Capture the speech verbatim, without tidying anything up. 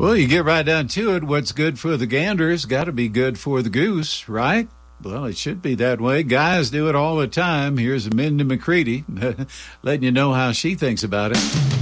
Well, you get right down to it. What's good for the gander's got to be good for the goose, right? Well, it should be that way. Guys do it all the time. Here's Mindy McCready letting you know how she thinks about it.